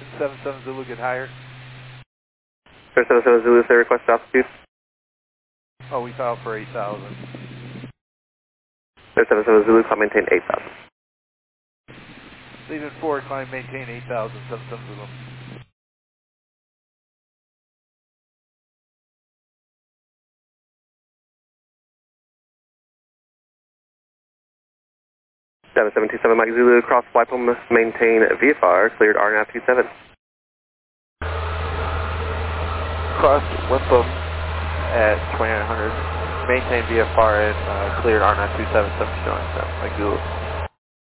77 Zulu, get higher. 77 Zulu, say request altitude. Oh, we filed for 8,000. 77 Zulu, climb maintain 8,000. Leaving forward, climb maintain 8,000, 77 Zulu. Seven 727 Mike Zulu, cross Whiteham, maintain VFR, cleared RNAV 27. Cross Wimpum at 2900. Maintain VFR and cleared RNAV 27, 7 showing 7, Mike Zulu.